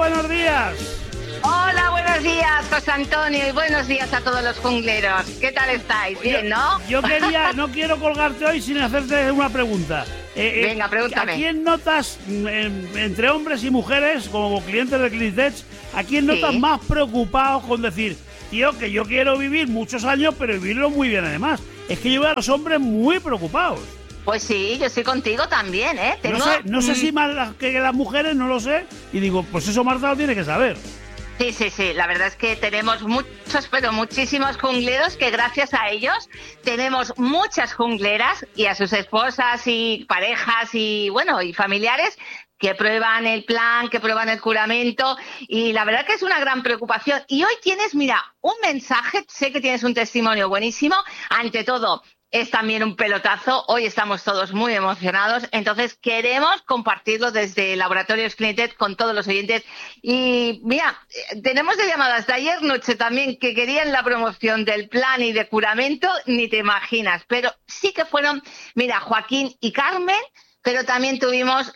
buenos días. Hola, buenos días, José Antonio, y buenos días a todos los jungleros. ¿Qué tal estáis? Bien, ¿no? No quiero colgarte hoy sin hacerte una pregunta. Venga, pregúntame. ¿A quién notas, entre hombres y mujeres, como clientes de Clinitech, a quién notas más preocupados con decir, tío, que yo quiero vivir muchos años, pero vivirlo muy bien además? Es que yo veo a los hombres muy preocupados. Pues sí, yo estoy contigo también, ¿eh? No sé si más que las mujeres, no lo sé. Y digo, pues eso Marta lo tiene que saber. Sí, la verdad es que tenemos muchos, pero muchísimos jungleros que gracias a ellos tenemos muchas jungleras y a sus esposas y parejas y, bueno, y familiares que prueban el plan, que prueban el juramento, y la verdad que es una gran preocupación. Y hoy tienes, mira, un mensaje, sé que tienes un testimonio buenísimo, ante todo, es también un pelotazo. Hoy estamos todos muy emocionados, entonces queremos compartirlo desde Laboratorios Clinitech con todos los oyentes. Y mira, tenemos de llamadas de ayer noche también que querían la promoción del plan y de juramento, ni te imaginas, pero sí que fueron, mira, Joaquín y Carmen, pero también tuvimos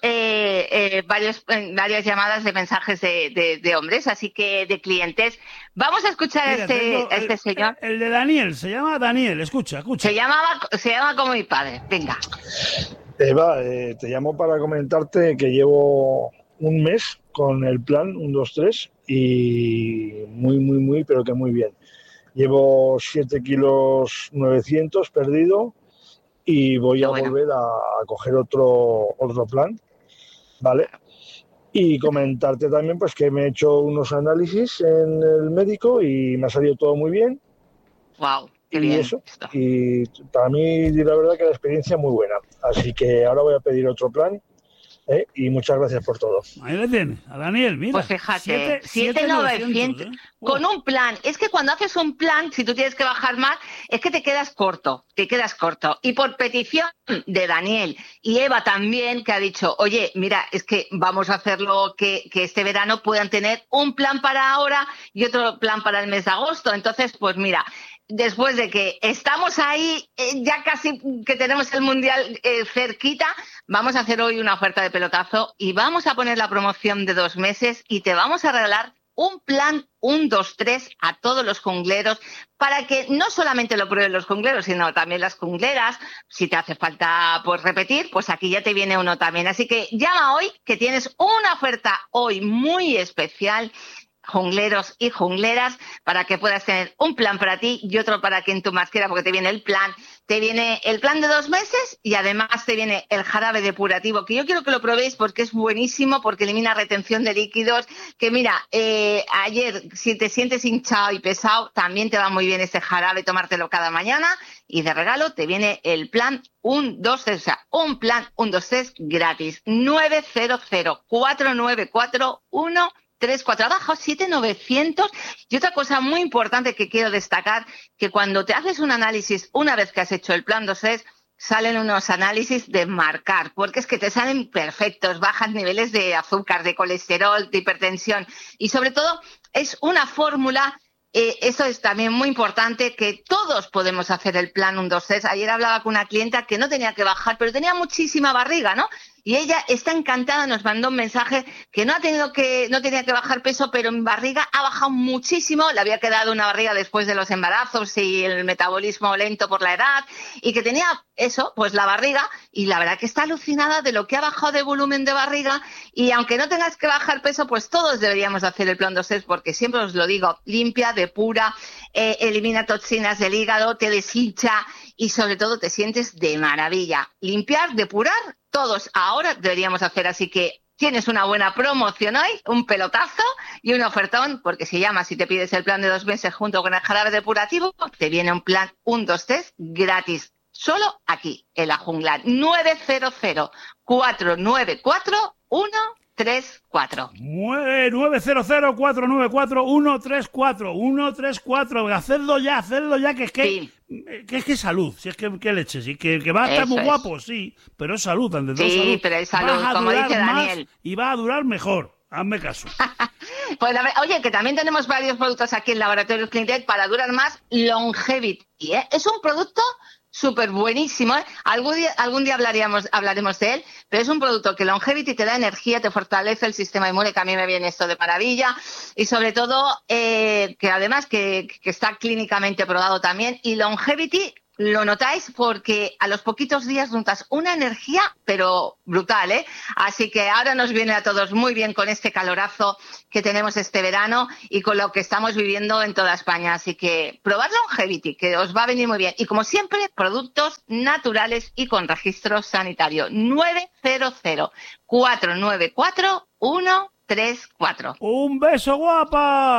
varias llamadas de mensajes de hombres, así que de clientes. Vamos a escuchar a este señor. El de Daniel, se llama Daniel, escucha. Se llama como mi padre, venga. Eva, te llamo para comentarte que llevo un mes con el plan 1, 2, 3 y muy, pero que muy bien. Llevo 7 kilos 900 perdido y voy a volver a coger otro plan, ¿vale? Y comentarte también pues que me he hecho unos análisis en el médico y me ha salido todo muy bien. Wow, qué y bien. Eso. Y para mí la verdad que la experiencia muy buena. Así que ahora voy a pedir otro plan. Y muchas gracias por todo. Ahí le tienes, a Daniel, mira. Pues fíjate, 7,900 con un plan. Es que cuando haces un plan, si tú tienes que bajar más, es que te quedas corto. Y por petición de Daniel y Eva también, que ha dicho, oye, mira, es que vamos a hacerlo que este verano puedan tener un plan para ahora y otro plan para el mes de agosto. Entonces, pues mira, después de que estamos ahí, ya casi que tenemos el Mundial cerquita, vamos a hacer hoy una oferta de pelotazo y vamos a poner la promoción de 2 meses y te vamos a regalar un plan 1, 2, 3 a todos los jungleros para que no solamente lo prueben los jungleros, sino también las jungleras. Si te hace falta pues repetir, pues aquí ya te viene uno también. Así que llama hoy, que tienes una oferta hoy muy especial, jungleros y jungleras, para que puedas tener un plan para ti y otro para quien tú más quieras, porque te viene el plan de 2 meses y además te viene el jarabe depurativo, que yo quiero que lo probéis porque es buenísimo, porque elimina retención de líquidos, que mira, ayer si te sientes hinchado y pesado, también te va muy bien este jarabe, tomártelo cada mañana, y de regalo te viene el plan 1, 2, 3, o sea, un plan 1, 2, 3 gratis. 900-494-134 abajo, 7,900. Y otra cosa muy importante que quiero destacar, que cuando te haces un análisis, una vez que has hecho el plan 2-3, salen unos análisis de marcar, porque es que te salen perfectos, bajas niveles de azúcar, de colesterol, de hipertensión, y sobre todo es una fórmula. Eso es también muy importante, que todos podemos hacer el plan 1, 2, 3. Ayer hablaba con una clienta que no tenía que bajar, pero tenía muchísima barriga, ¿no? Y ella está encantada, nos mandó un mensaje que no tenía que bajar peso, pero en barriga ha bajado muchísimo. Le había quedado una barriga después de los embarazos y el metabolismo lento por la edad, y que tenía eso, pues la barriga, y la verdad que está alucinada de lo que ha bajado de volumen de barriga. Y aunque no tengas que bajar peso, pues todos deberíamos hacer el plan 2-3, porque siempre os lo digo, limpia, depura, elimina toxinas del hígado, te deshincha y sobre todo te sientes de maravilla. Limpiar, depurar, todos ahora deberíamos hacer. Así que tienes una buena promoción hoy, un pelotazo y un ofertón, porque si te pides el plan de 2 meses junto con el jarabe depurativo, te viene un plan 1, 2, 3 gratis. Solo aquí, en La Jungla. 900-494-134. 900-494-134. Hacedlo ya, que es que... Sí. Que es salud, si es que leche, sí, que va a estar muy guapo, sí, pero es salud, ante todo. Sí, salud. Pero es salud, como dice Daniel. Y va a durar mejor, hazme caso. Pues oye, que también tenemos varios productos aquí en Laboratorios Cleantech para durar más. Longevity, ¿eh? Es un producto súper buenísimo, ¿eh? Algún día hablaremos de él, pero es un producto que Longevity te da energía, te fortalece el sistema inmune, que a mí me viene esto de maravilla, y sobre todo que además que está clínicamente probado también, y Longevity lo notáis porque a los poquitos días notas una energía, pero brutal, ¿eh? Así que ahora nos viene a todos muy bien con este calorazo que tenemos este verano y con lo que estamos viviendo en toda España. Así que probad Longevity, que os va a venir muy bien. Y como siempre, productos naturales y con registro sanitario. 900-494-134. ¡Un beso, guapa!